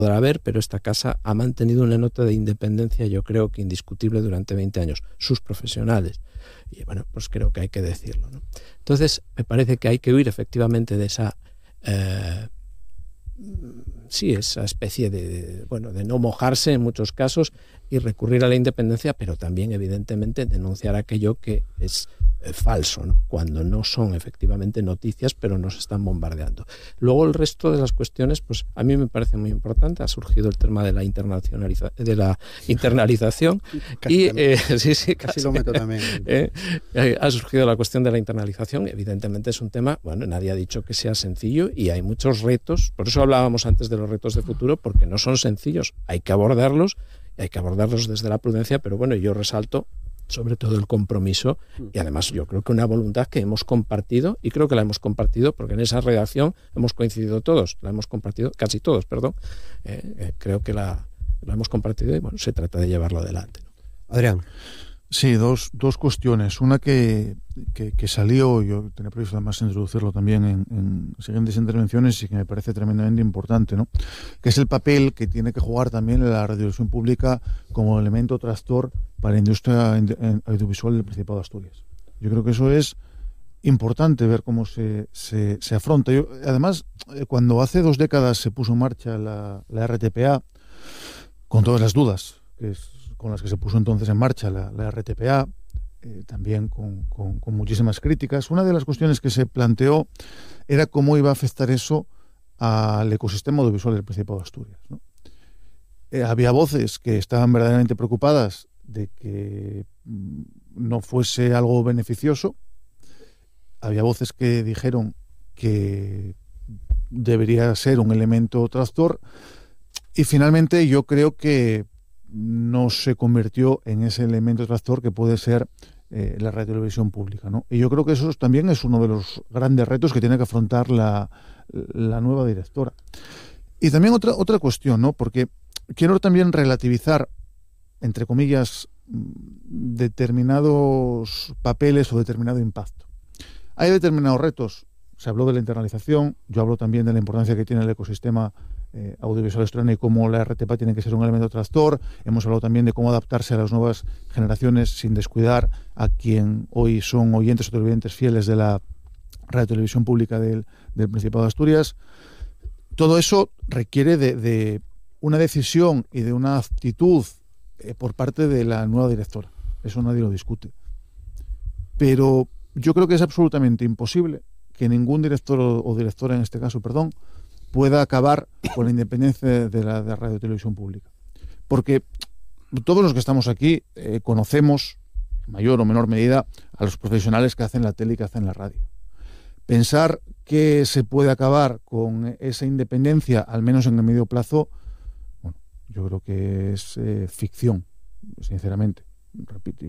podrá ver, pero esta casa ha mantenido una nota de independencia, yo creo que indiscutible, durante 20 años. Sus profesionales. Y bueno, pues creo que hay que decirlo, ¿no? Entonces, me parece que hay que huir efectivamente de esa... esa especie de no mojarse en muchos casos y recurrir a la independencia, pero también evidentemente denunciar aquello que es falso, ¿no? Cuando no son efectivamente noticias, pero nos están bombardeando. Luego el resto de las cuestiones, pues a mí me parece muy importante. Ha surgido el tema de la internalización Casi y casi lo meto también. Ha surgido la cuestión de la internalización. Evidentemente es un tema, nadie ha dicho que sea sencillo y hay muchos retos. Por eso hablábamos antes de los retos de futuro, porque no son sencillos. Hay que abordarlos desde la prudencia, pero yo resalto sobre todo el compromiso y además yo creo que una voluntad que hemos compartido, y creo que la hemos compartido porque en esa redacción hemos coincidido todos, la hemos compartido, casi todos, perdón, creo que la hemos compartido y se trata de llevarlo adelante, ¿no? Adrián. Sí, dos cuestiones. Una que salió, yo tenía previsto además introducirlo también en siguientes intervenciones y que me parece tremendamente importante, ¿no? Que es el papel que tiene que jugar también la radiodifusión pública como elemento tractor para la industria audiovisual del Principado de Asturias. Yo creo que eso es importante ver cómo se afronta. Además, cuando hace 2 décadas se puso en marcha la RTPA, con todas las dudas con las que se puso entonces en marcha la RTPA, también con muchísimas críticas. Una de las cuestiones que se planteó era cómo iba a afectar eso al ecosistema audiovisual del Principado de Asturias, ¿no? Había voces que estaban verdaderamente preocupadas de que no fuese algo beneficioso. Había voces que dijeron que debería ser un elemento tractor y finalmente yo creo que no se convirtió en ese elemento tractor que puede ser la radiotelevisión pública, ¿no? Y yo creo que eso también es uno de los grandes retos que tiene que afrontar la nueva directora. Y también otra cuestión, ¿no? Porque quiero también relativizar, entre comillas, determinados papeles o determinado impacto. Hay determinados retos. Se habló de la internalización, yo hablo también de la importancia que tiene el ecosistema audiovisual asturiano y cómo la RTPA tiene que ser un elemento tractor. Hemos hablado también de cómo adaptarse a las nuevas generaciones sin descuidar a quien hoy son oyentes o televidentes fieles de la radiotelevisión pública del Principado de Asturias. Todo eso requiere de una decisión y de una actitud por parte de la nueva directora. Eso nadie lo discute. Pero yo creo que es absolutamente imposible que ningún director o directora, en este caso, pueda acabar con la independencia de la radio y televisión pública. Porque todos los que estamos aquí conocemos, en mayor o menor medida, a los profesionales que hacen la tele y que hacen la radio. Pensar que se puede acabar con esa independencia, al menos en el medio plazo, yo creo que es ficción, sinceramente. Repito,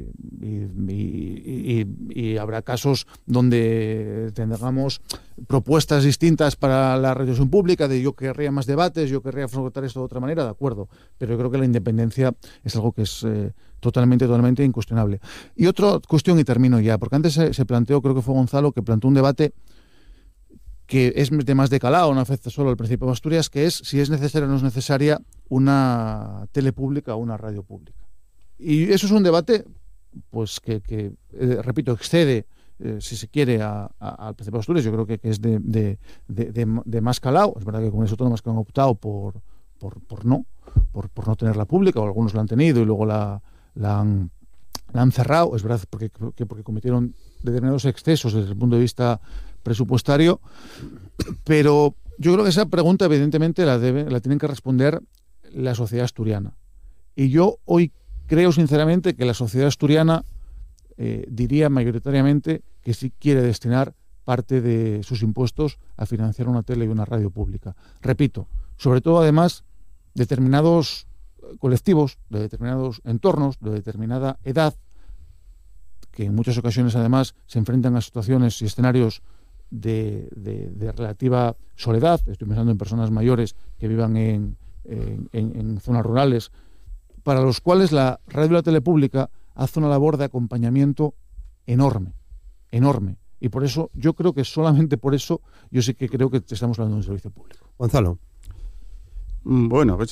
y habrá casos donde tengamos propuestas distintas para la radiodifusión pública, de yo querría más debates, yo querría afrontar esto de otra manera, de acuerdo, pero yo creo que la independencia es algo que es totalmente incuestionable. Y otra cuestión, y termino ya, porque antes se planteó, creo que fue Gonzalo, que planteó un debate que es de más de calado, no afecta solo al Principado de Asturias, que es si es necesaria o no es necesaria una tele pública o una radio pública. Y eso es un debate pues que repito, excede, si se quiere, al Principado de Asturias. Yo creo que es de más calado. Es verdad que comunidades autónomas que han optado por no tenerla pública, o algunos la han tenido y luego la han cerrado. Es verdad porque cometieron determinados excesos desde el punto de vista presupuestario, pero yo creo que esa pregunta evidentemente la tienen que responder la sociedad asturiana. Y yo hoy creo sinceramente que la sociedad asturiana diría mayoritariamente que sí quiere destinar parte de sus impuestos a financiar una tele y una radio pública. Repito, sobre todo además determinados colectivos, de determinados entornos, de determinada edad, que en muchas ocasiones además se enfrentan a situaciones y escenarios de relativa soledad. Estoy pensando en personas mayores que vivan en zonas rurales, para los cuales la radio y la tele pública hace una labor de acompañamiento enorme. Y por eso, yo creo que solamente por eso, yo sí que creo que estamos hablando de un servicio público. Gonzalo. Bueno, pues